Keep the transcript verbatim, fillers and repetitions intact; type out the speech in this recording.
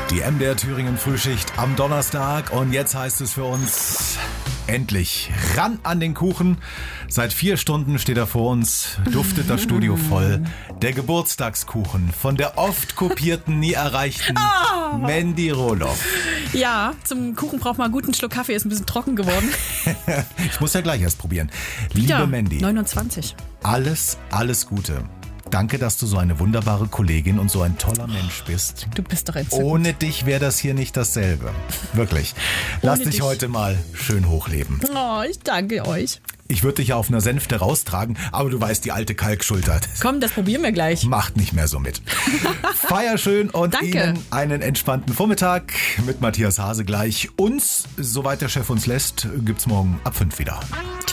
Die M D R Thüringen Frühschicht am Donnerstag und jetzt heißt es für uns endlich ran an den Kuchen. Seit vier Stunden steht er vor uns, duftet das Studio voll. Der Geburtstagskuchen von der oft kopierten, nie erreichten oh. Mandy Rohloff. Ja, zum Kuchen braucht man einen guten Schluck Kaffee, ist ein bisschen trocken geworden. Ich muss ja gleich erst probieren. Wieder, Liebe Mandy, neunundzwanzig. Alles, alles Gute. Danke, dass du so eine wunderbare Kollegin und so ein toller Mensch bist. Du bist doch entzückend. Ohne dich wäre das hier nicht dasselbe. Wirklich. Lass dich, dich heute mal schön hochleben. Oh, ich danke euch. Ich würde dich ja auf einer Sänfte raustragen, aber du weißt, die alte Kalkschulter. Komm, das probieren wir gleich. Macht nicht mehr so mit. Feier schön und Danke. Ihnen einen entspannten Vormittag mit Matthias Hase gleich. Uns, soweit der Chef uns lässt, gibt's morgen ab fünf wieder.